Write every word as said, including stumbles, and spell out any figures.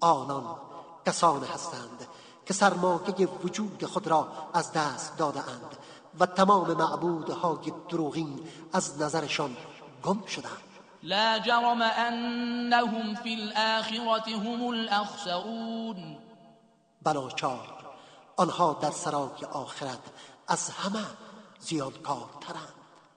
آنان کسان هستند که سرمایه وجود خود را از دست داده‌اند و تمام معبودهای دروغین از نظرشان گم شدند. لا جرم انهم في الآخرة هم الاخسرون. بلاچار آنها در سرای آخرت از همه زیانکارترند.